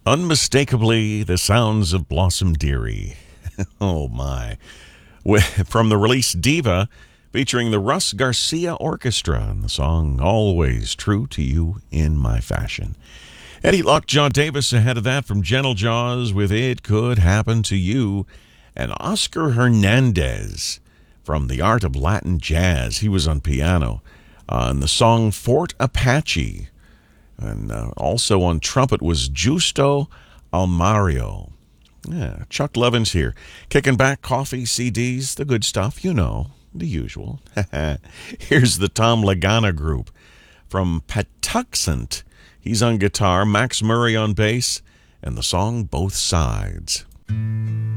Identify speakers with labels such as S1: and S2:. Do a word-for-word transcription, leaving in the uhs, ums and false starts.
S1: Unmistakably, the sounds of Blossom Dearie. Oh, my. With, from the release Diva, featuring the Russ Garcia Orchestra and the song Always True to You in My Fashion. Eddie Lockjaw Davis ahead of that from Gentle Jaws with It Could Happen to You. And Oscar Hernandez from The Art of Latin Jazz. He was on piano. Uh, and the song Fort Apache. And uh, also on trumpet was Justo Almario. Yeah, Chuck Levins here. Kicking back, coffee, C Ds, the good stuff, you know, the usual. Here's the Tom Lagana Group from Patuxent. He's on guitar, Max Murray on bass, and the song Both Sides.